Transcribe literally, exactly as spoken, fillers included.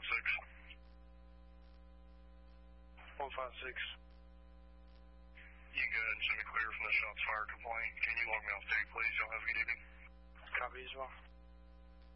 five six. one five six. You can go ahead and send me clear from the shots fired complaint. Can you log me off tape, please? Y'all have a good evening. Copy as well.